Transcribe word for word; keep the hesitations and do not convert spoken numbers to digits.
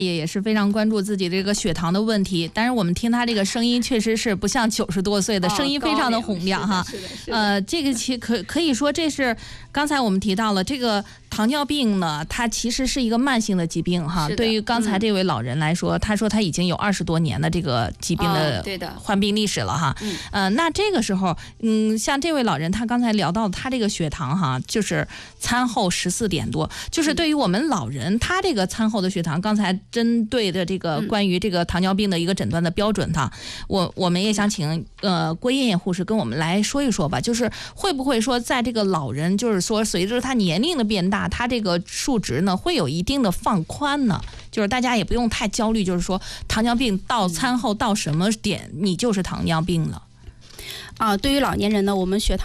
也也是非常关注自己这个血糖的问题，但是我们听他这个声音确实是不像九十多岁的，哦、声音非常的洪亮哈。 是的，是的。 呃，这个其可可以说这是刚才我们提到了这个糖尿病呢，它其实是一个慢性的疾病哈。对于刚才这位老人来说，嗯、他说他已经有二十多年的这个疾病的患病历史了哈。 嗯、 呃，那这个时候，嗯，像这位老人他刚才聊到他这个血糖哈，就是餐后十四点多，就是对于我们老人，他这个餐后的血糖，刚才针对的这个关于这个糖尿病的一个诊断的标准哈，我我们也想请呃郭艳艳护士跟我们来说一说吧，就是会不会说在这个老人，就是说随着他年龄的变大，他这个数值呢会有一定的放宽呢？就是大家也不用太焦虑，就是说糖尿病到餐后到什么点你就是糖尿病了。 啊，对于老年人呢，我们血糖